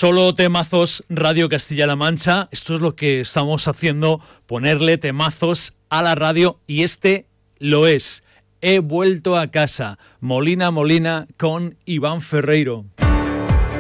Solo temazos Radio Castilla-La Mancha. Esto es lo que estamos haciendo, ponerle temazos a la radio, y este lo es. He vuelto a casa. Molina Molina con Iván Ferreiro.